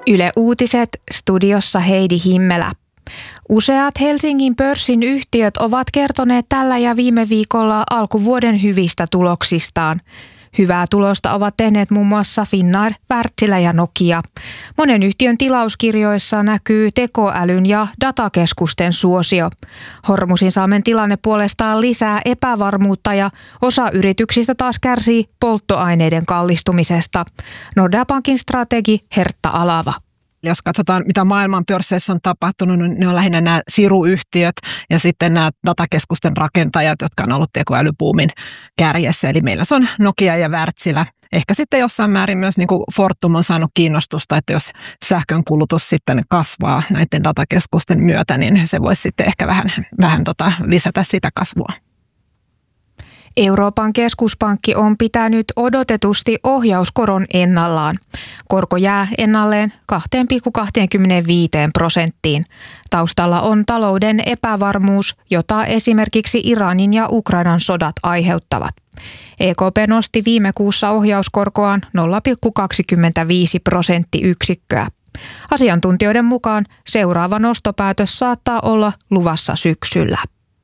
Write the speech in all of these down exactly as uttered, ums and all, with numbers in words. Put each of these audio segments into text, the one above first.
Yle Uutiset, studiossa Heidi Himmelä. Useat Helsingin pörssin yhtiöt ovat kertoneet tällä ja viime viikolla alkuvuoden hyvistä tuloksistaan. Hyvää tulosta ovat tehneet muun muassa Finnair, Wärtsilä ja Nokia. Monen yhtiön tilauskirjoissa näkyy tekoälyn ja datakeskusten suosio. Hormusinsalmen tilanne puolestaan lisää epävarmuutta ja osa yrityksistä taas kärsii polttoaineiden kallistumisesta. Nordea Bankin strategi Hertta Alava. Jos katsotaan, mitä maailman pörsseissä on tapahtunut, niin ne on lähinnä nämä siruyhtiöt ja sitten nämä datakeskusten rakentajat, jotka on ollut tekoälybuumin kärjessä. Eli meillä se on Nokia ja Wärtsilä. Ehkä sitten jossain määrin myös niin kuin Fortum on saanut kiinnostusta, että jos sähkön kulutus sitten kasvaa näiden datakeskusten myötä, niin se voisi sitten ehkä vähän, vähän tota, lisätä sitä kasvua. Euroopan keskuspankki on pitänyt odotetusti ohjauskoron ennallaan. Korko jää ennalleen kaksi pilkku kaksikymmentäviisi prosenttiin. Taustalla on talouden epävarmuus, jota esimerkiksi Iranin ja Ukrainan sodat aiheuttavat. E K P nosti viime kuussa ohjauskorkoaan nolla pilkku kaksikymmentäviisi prosenttiyksikköä. Asiantuntijoiden mukaan seuraava nostopäätös saattaa olla luvassa syksyllä.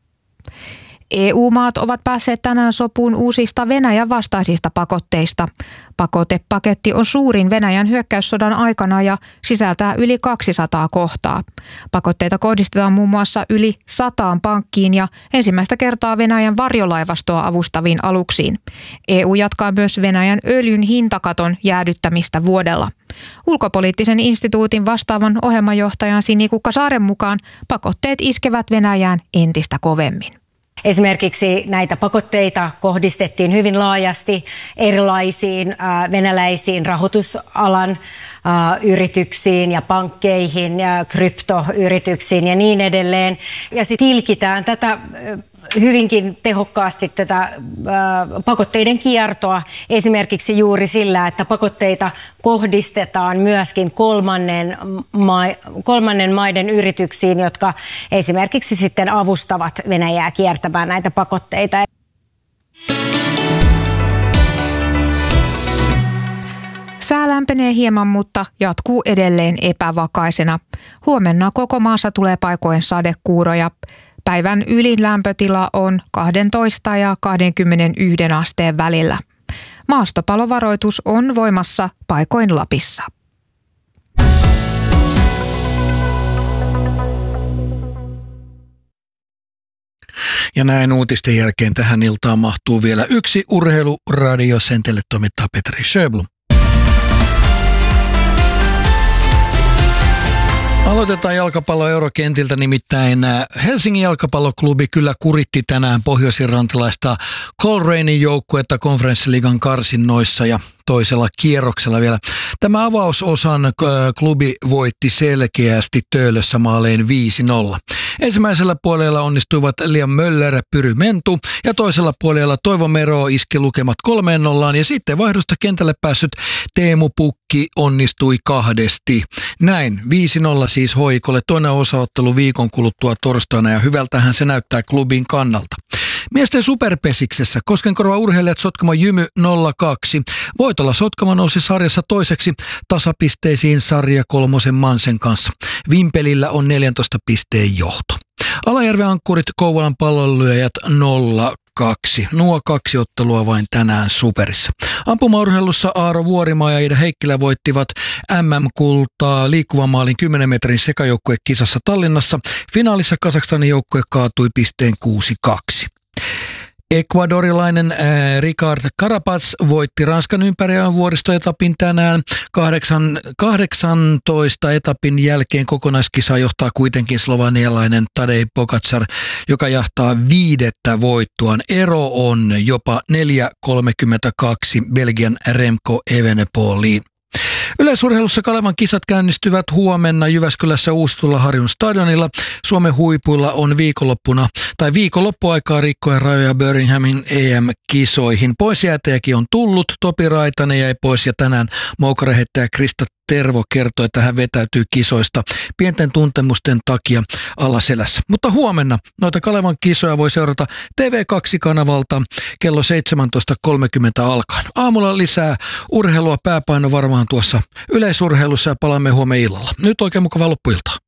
E U-maat ovat päässeet tänään sopuun uusista Venäjän vastaisista pakotteista. Pakotepaketti on suurin Venäjän hyökkäyssodan aikana ja sisältää yli kaksisataa kohtaa. Pakotteita kohdistetaan muun muassa yli sataan pankkiin ja ensimmäistä kertaa Venäjän varjolaivastoa avustaviin aluksiin. E U jatkaa myös Venäjän öljyn hintakaton jäädyttämistä vuodella. Ulkopoliittisen instituutin vastaavan ohjelmajohtajan Sinikukka Saaren mukaan pakotteet iskevät Venäjään entistä kovemmin. Esimerkiksi näitä pakotteita kohdistettiin hyvin laajasti erilaisiin äh, venäläisiin rahoitusalan äh, yrityksiin ja pankkeihin ja kryptoyrityksiin ja niin edelleen. Ja sitten tilkitään tätä äh, hyvinkin tehokkaasti tätä äh, pakotteiden kiertoa esimerkiksi juuri sillä, että pakotteita kohdistetaan myöskin kolmannen, ma- kolmannen maiden yrityksiin, jotka esimerkiksi sitten avustavat Venäjää kiertämään näitä pakotteita. Sää lämpenee hieman, mutta jatkuu edelleen epävakaisena. Huomenna koko maassa tulee paikoin sadekuuroja. Päivän ylin lämpötila on kaksitoista ja kaksikymmentäyksi asteen välillä. Maastopalovaroitus on voimassa paikoin Lapissa. Ja näin uutisten jälkeen tähän iltaan mahtuu vielä yksi urheiluradio. Sen teille toimittaa Petri Sjöblom. Aloitetaan jalkapallo eurokentiltä, nimittäin Helsingin jalkapalloklubi kyllä kuritti tänään pohjois-irlantilaista Colerainen joukkuetta konferenssiliigan karsinnoissa ja toisella kierroksella vielä. Tämä avausosan klubi voitti selkeästi Töölössä maalein viisi nolla. Ensimmäisellä puolella onnistuivat Liam Möller, Pyry Mentu ja toisella puolella Toivo Mero iski lukemat kolmeen nollaan ja sitten vaihdosta kentälle päässyt Teemu Pukki onnistui kahdesti. Näin viisi nolla siis Hoikolle, toinen osaottelu viikon kuluttua torstaina ja hyvältähän se näyttää klubin kannalta. Miesten superpesiksessä Koskenkorva urheilijat Sotkamo Jymy nolla kaksi. Voitolla Sotkamo nousi sarjassa toiseksi tasapisteisiin sarja kolmosen Mansen kanssa. Vimpelillä on neljäntoista pisteen johto. Alajärven ankkurit Kouvolan pallonlyöjät nolla kaksi. Nuo kaksi ottelua vain tänään superissa. Ampumaurheilussa Aaro Vuorimaa ja Ida Heikkilä voittivat M M-kultaa liikkuvan maalin kymmenen metrin sekajoukkuekisassa Tallinnassa. Finaalissa Kazakstanin joukkue kaatui pisteen kuusi kaksi. Ecuadorilainen äh, Ricard Carapaz voitti Ranskan ympäröivän vuoristoetapin tänään. Kahdeksan, kahdeksantoista etapin jälkeen kokonaiskisa johtaa kuitenkin slovanialainen Tadej Pogačar, joka jahtaa viidettä voittuaan. Ero on jopa neljä kolmekymmentäkaksi Belgian Remco Evenepoeliin. Yleisurheilussa Kalevan kisat käynnistyvät huomenna Jyväskylässä Uusitulla Harjun stadionilla. Suomen huipuilla on viikonloppuna tai viikonloppuaikaa rikkoen rajoja Birminghamin E M-kisoihin. Poisjäätäjäkin on tullut. Topi Raitanen jäi pois ja tänään moukarehettäjä Krista T Tervo kertoi, että hän vetäytyy kisoista pienten tuntemusten takia alaselässä. Mutta huomenna noita Kalevan kisoja voi seurata T V kaksi-kanavalta kello seitsemäntoista kolmekymmentä alkaen. Aamulla lisää urheilua, pääpaino varmaan tuossa yleisurheilussa ja palaamme huomenna illalla. Nyt oikein mukava loppuiltaa.